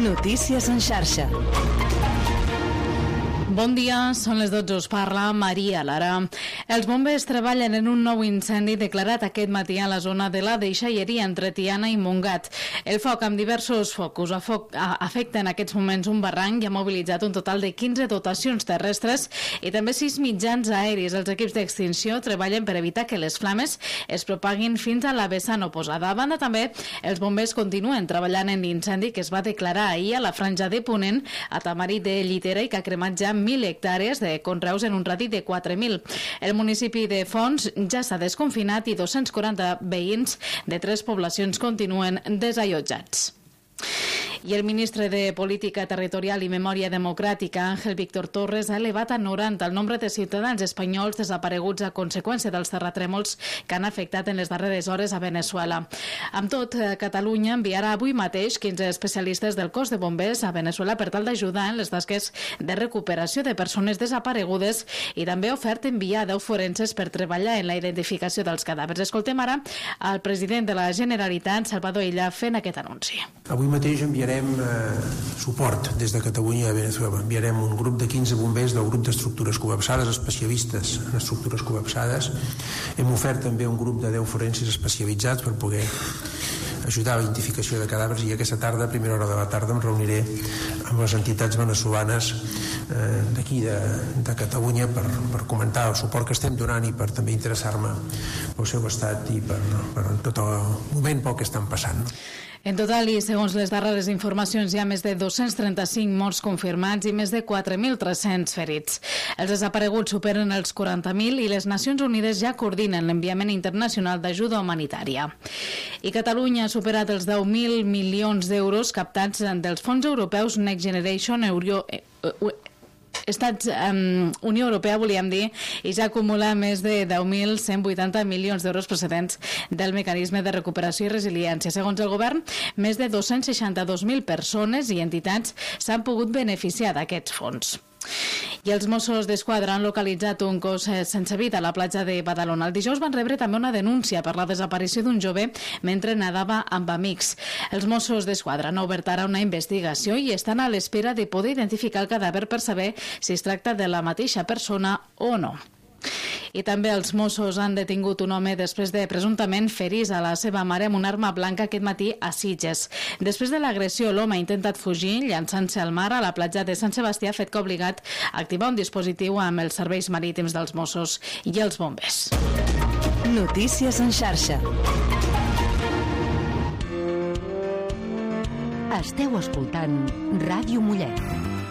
Notícies en xarxa. Bon dia, són les 12, us parla Maria Lara. Els bombers treballen en un nou incendi declarat aquest matí a la zona de la deixalleria entre Tiana i Montgat. El foc amb diversos focus afecta en aquests moments un barranc i ha mobilitzat un total de 15 dotacions terrestres i també 6 mitjans aeris. Els equips d'extinció treballen per evitar que les flames es propaguin fins a la vessant oposada. A banda també, els bombers continuen treballant en l'incendi que es va declarar ahir a la franja de Ponent, a Tamarit de Llitera, i que ha cremat ja 1.000 hectàrees de conreus en un radi de 4.000. El municipi de Fons ja s'ha desconfinat i 240 veïns de 3 poblacions continuen desallotjats. I el ministre de Política Territorial i Memòria Democràtica, Ángel Víctor Torres, ha elevat a 90 el nombre de ciutadans espanyols desapareguts a conseqüència dels terratrèmols que han afectat en les darreres hores a Venezuela. Amb tot, Catalunya enviarà avui mateix 15 especialistes del cos de bombers a Venezuela per tal d'ajudar en les tasques de recuperació de persones desaparegudes i també ha ofert enviar 10 forenses per treballar en la identificació dels cadàvers. Escoltem ara el president de la Generalitat, Salvador Illa, fent aquest anunci. Avui mateix enviarem suport des de Catalunya a Venezuela. Enviarem un grup de 15 bombers del grup d'estructures col·lapsades, especialistes en estructures col·lapsades. Hem ofert també un grup de 10 forensis especialitzats per poder ajudar a la identificació de cadàvers, i aquesta tarda, a primera hora de la tarda, em reuniré amb les entitats venezolanes d'aquí de Catalunya per comentar el suport que estem donant i per també interessar-me pel seu estat i per tot el moment pel que estan passant. En total, i segons les darreres informacions, hi ha més de 235 morts confirmats i més de 4.300 ferits. Els desapareguts superen els 40.000 i les Nacions Unides ja coordinen l'enviament internacional d'ajuda humanitària. I Catalunya ha superat els 10.000 milions d'euros captats dels fons europeus Next Generation Unió Europea, volíem dir, i ja acumula més de 10.180 milions d'euros procedents del mecanisme de recuperació i resiliència. Segons el govern, més de 262.000 persones i entitats s'han pogut beneficiar d'aquests fons. I els Mossos d'Esquadra han localitzat un cos sense vida a la platja de Badalona. El dijous van rebre també una denúncia per la desaparició d'un jove mentre nedava amb amics. Els Mossos d'Esquadra han obert ara una investigació i estan a l'espera de poder identificar el cadàver per saber si es tracta de la mateixa persona o no. I també els Mossos han detingut un home després de presumptament ferir a la seva mare amb una arma blanca aquest matí a Sitges. Després de l'agressió, l'home ha intentat fugir llançant-se al mar a la platja de Sant Sebastià, fet que ha obligat a activar un dispositiu amb els serveis marítims dels Mossos i els bombers. Notícies en xarxa. Esteu escoltant Ràdio Mollet.